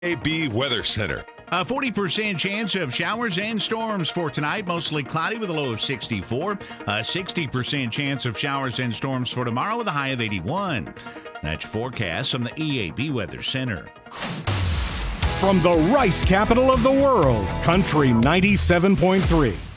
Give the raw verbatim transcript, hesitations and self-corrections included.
A B Weather Center. A forty percent chance of showers and storms for tonight, mostly cloudy with a low of sixty-four. A sixty percent chance of showers and storms for tomorrow with a high of eighty-one. That's your forecast from the E A B Weather Center. From the rice capital of the world, Country ninety-seven point three.